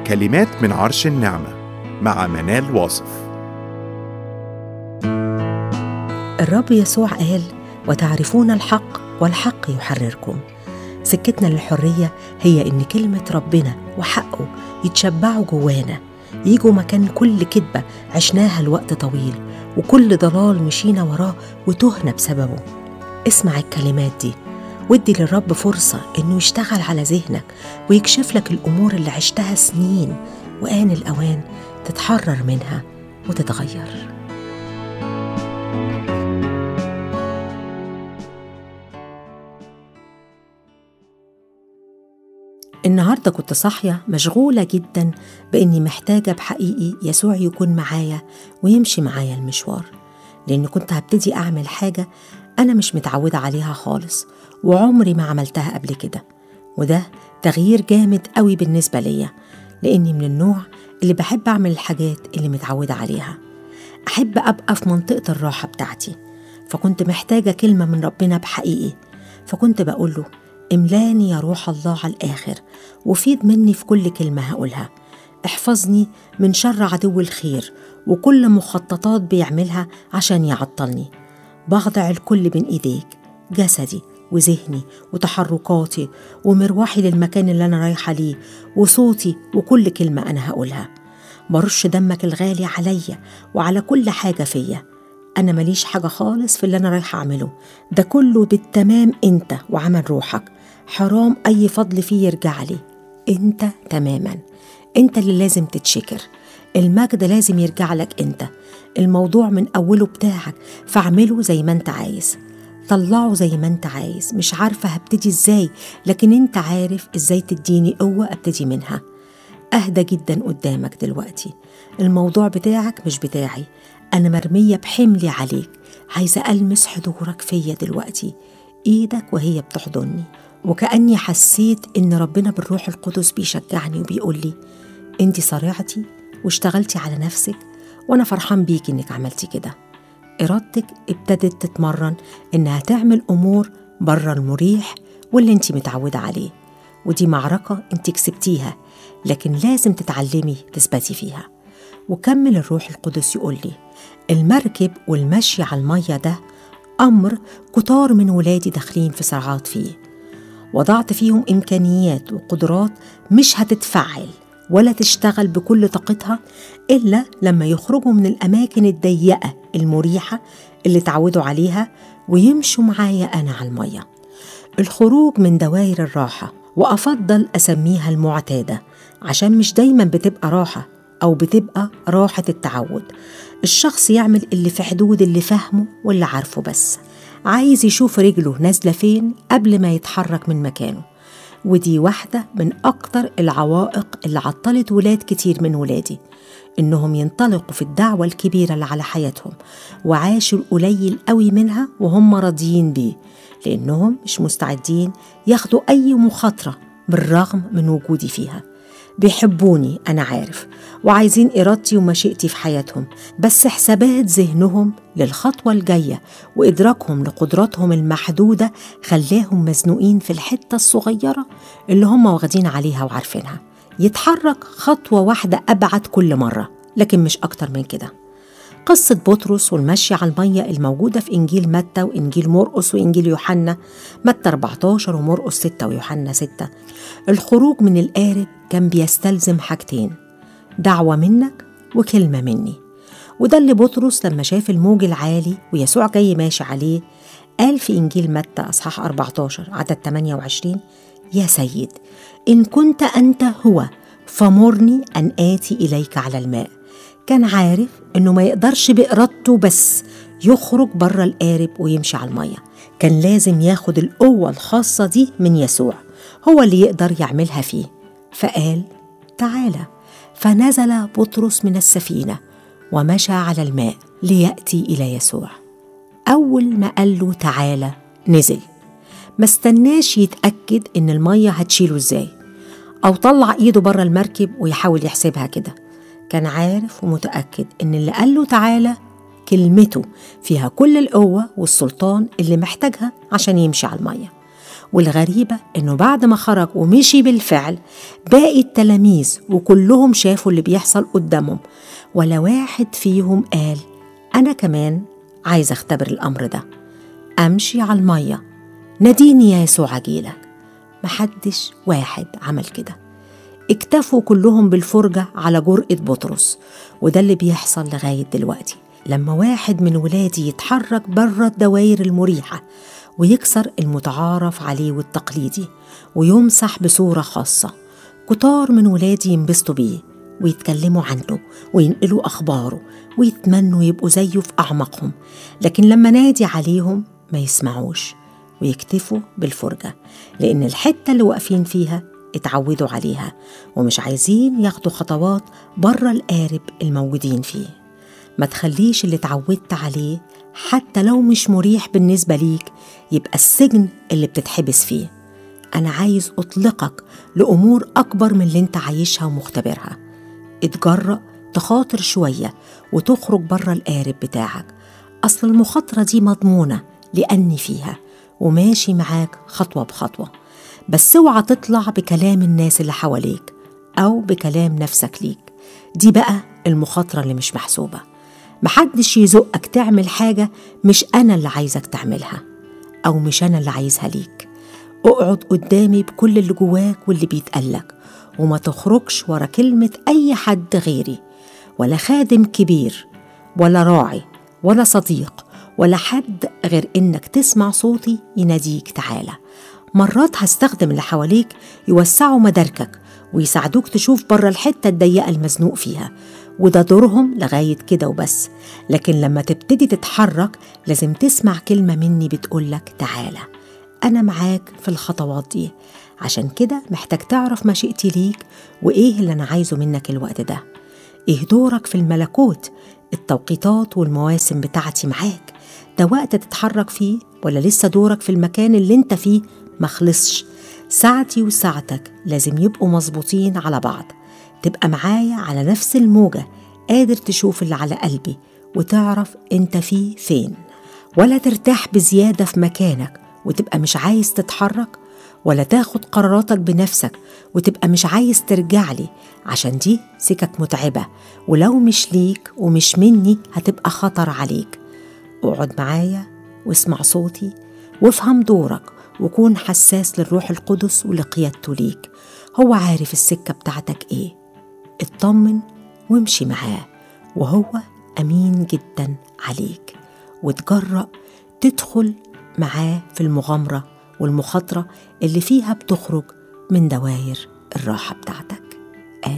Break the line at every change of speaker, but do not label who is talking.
كلمات من عرش النعمة مع منال واصف.
الرب يسوع قال: وتعرفون الحق والحق يحرركم. سكتنا للحرية هي إن كلمة ربنا وحقه يتشبعوا جوانا، يجوا مكان كل كذبة عشناها لوقت طويل وكل ضلال مشينا وراه وتهنا بسببه. اسمع الكلمات دي وادي للرب فرصة إنه يشتغل على ذهنك ويكشف لك الأمور اللي عشتها سنين، وآن الأوان تتحرر منها وتتغير. النهاردة كنت صاحية مشغولة جدا بإني محتاجة بحقيقي يسوع يكون معايا ويمشي معايا المشوار، لأن كنت هبتدي أعمل حاجة أنا مش متعودة عليها خالص وعمري ما عملتها قبل كده، وده تغيير جامد قوي بالنسبة ليا، لأني من النوع اللي بحب أعمل الحاجات اللي متعودة عليها، أحب أبقى في منطقة الراحة بتاعتي. فكنت محتاجة كلمة من ربنا بحقيقي، فكنت بقوله: املاني يا روح الله على الآخر وفيض مني في كل كلمة هقولها، احفظني من شر عدو الخير وكل مخططات بيعملها عشان يعطلني. بخضع الكل بين إيديك، جسدي وذهني وتحركاتي ومروحي للمكان اللي أنا رايحة ليه وصوتي وكل كلمة أنا هقولها. برش دمك الغالي عليا وعلى كل حاجة فيا. أنا ماليش حاجة خالص في اللي أنا رايحة أعمله، ده كله بالتمام أنت وعمل روحك، حرام أي فضل فيه يرجع لي. أنت تماما، أنت اللي لازم تتشكر، المجد لازم يرجع لك أنت، الموضوع من أوله بتاعك، فاعمله زي ما أنت عايز، طلعه زي ما أنت عايز. مش عارفة هبتدي إزاي، لكن أنت عارف إزاي تديني قوة أبتدي منها. أهدى جدا قدامك دلوقتي، الموضوع بتاعك مش بتاعي، أنا مرمية بحملي عليك، عايزة ألمس حضورك فيا دلوقتي، إيدك وهي بتحضني، وكأني حسيت إن ربنا بالروح القدس بيشجعني وبيقول لي: أنتي صرعتي واشتغلتي على نفسك وأنا فرحان بيك إنك عملتي كده. إرادتك ابتدت تتمرن إنها تعمل أمور بره المريح واللي أنتي متعودة عليه، ودي معركة أنتي كسبتيها، لكن لازم تتعلمي تثبتي فيها. وكمل الروح القدس يقول لي: المركب والمشي على المية ده أمر كتار من ولادي داخلين في صراعات فيه، وضعت فيهم إمكانيات وقدرات مش هتتفعل ولا تشتغل بكل طاقتها إلا لما يخرجوا من الأماكن الضيقة المريحة اللي تعودوا عليها ويمشوا معايا أنا على المية. الخروج من دوائر الراحة، وأفضل أسميها المعتادة، عشان مش دايما بتبقى راحة أو بتبقى راحة التعود. الشخص يعمل اللي في حدود اللي فهمه واللي عارفه، بس عايز يشوف رجله نازلة فين قبل ما يتحرك من مكانه. ودي واحدة من أكتر العوائق اللي عطلت ولاد كتير من ولادي إنهم ينطلقوا في الدعوة الكبيرة اللي على حياتهم وعاشوا القليل قوي منها وهم راضيين بيه، لأنهم مش مستعدين ياخدوا أي مخاطرة بالرغم من وجودي فيها. بيحبوني أنا عارف وعايزين إرادتي ومشيئتي في حياتهم، بس حسابات ذهنهم للخطوة الجاية وإدراكهم لقدراتهم المحدودة خلاهم مزنوقين في الحتة الصغيرة اللي هم واخدين عليها وعارفينها. يتحرك خطوة واحدة أبعد كل مرة، لكن مش أكتر من كده. قصة بطرس والمشي على المية الموجودة في إنجيل متى وإنجيل مرقس وإنجيل يوحنا، متى 14 ومرقس 6 ويوحنا 6. الخروج من القارب كان بيستلزم حاجتين: دعوة منك وكلمة مني. وده اللي بطرس لما شاف الموج العالي ويسوع جاي ماشي عليه قال في إنجيل متى أصحاح 14 عدد 28: يا سيد، إن كنت أنت هو فمرني أن آتي إليك على الماء. كان عارف إنه ما يقدرش بإرادته بس يخرج بره القارب ويمشي على المية، كان لازم ياخد القوة الخاصة دي من يسوع، هو اللي يقدر يعملها فيه. فقال: تعالى. فنزل بطرس من السفينة ومشى على الماء ليأتي إلى يسوع. أول ما قال له تعالى نزل، ما استناش يتأكد إن المية هتشيله إزاي أو طلع إيده بره المركب ويحاول يحسبها كده. كان عارف ومتأكد إن اللي قال له تعالى كلمته فيها كل القوة والسلطان اللي محتاجها عشان يمشي على المية. والغريبة إنه بعد ما خرج ومشي بالفعل باقي التلاميذ وكلهم شافوا اللي بيحصل قدامهم، ولا واحد فيهم قال أنا كمان عايز أختبر الأمر ده، أمشي على المية، ناديني يا يسوع أجيلك. محدش واحد عمل كده. اكتفوا كلهم بالفرجة على جرأة بطرس، وده اللي بيحصل لغاية دلوقتي. لما واحد من ولادي يتحرك بره الدوائر المريحة ويكسر المتعارف عليه والتقليدي ويمسح بصورة خاصة، كتار من ولادي ينبسطوا بيه ويتكلموا عنه وينقلوا أخباره ويتمنوا يبقوا زيه في أعماقهم، لكن لما نادي عليهم ما يسمعوش ويكتفوا بالفرجة، لأن الحتة اللي واقفين فيها اتعودوا عليها ومش عايزين ياخدوا خطوات بره القارب الموجودين فيه. ما تخليش اللي اتعودت عليه حتى لو مش مريح بالنسبة ليك يبقى السجن اللي بتتحبس فيه. أنا عايز أطلقك لأمور أكبر من اللي انت عايشها ومختبرها. اتجرأ تخاطر شوية وتخرج بره القارب بتاعك، أصل المخاطرة دي مضمونة لأني فيها وماشي معاك خطوة بخطوة. بس اوعى تطلع بكلام الناس اللي حواليك أو بكلام نفسك ليك، دي بقى المخاطرة اللي مش محسوبة. محدش يزقك تعمل حاجة مش أنا اللي عايزك تعملها أو مش أنا اللي عايزها ليك. اقعد قدامي بكل اللي جواك واللي بيتقالك، وما تخرجش ورا كلمة أي حد غيري، ولا خادم كبير ولا راعي ولا صديق ولا حد، غير إنك تسمع صوتي يناديك تعالى. مرات هستخدم اللي حواليك يوسعوا مداركك ويساعدوك تشوف بره الحتة الضيقة المزنوق فيها، وده دورهم لغاية كده وبس. لكن لما تبتدي تتحرك لازم تسمع كلمة مني بتقولك تعالى، أنا معاك في الخطوات دي. عشان كده محتاج تعرف مشيئتي ليك وإيه اللي أنا عايزه منك الوقت ده، إيه دورك في الملكوت، التوقيتات والمواسم بتاعتي معاك، ده وقت تتحرك فيه ولا لسه دورك في المكان اللي انت فيه مخلصش. ساعتي وساعتك لازم يبقوا مظبوطين على بعض، تبقى معايا على نفس الموجة، قادر تشوف اللي على قلبي وتعرف انت فيه فين، ولا ترتاح بزيادة في مكانك وتبقى مش عايز تتحرك، ولا تاخد قراراتك بنفسك وتبقى مش عايز ترجع لي، عشان دي سكك متعبة، ولو مش ليك ومش مني هتبقى خطر عليك. اقعد معايا واسمع صوتي وافهم دورك وكون حساس للروح القدس ولقيادته ليك، هو عارف السكة بتاعتك ايه. اطمن وامشي معاه وهو أمين جدا عليك، وتجرأ تدخل معاه في المغامرة والمخاطرة اللي فيها بتخرج من دوائر الراحة بتاعتك.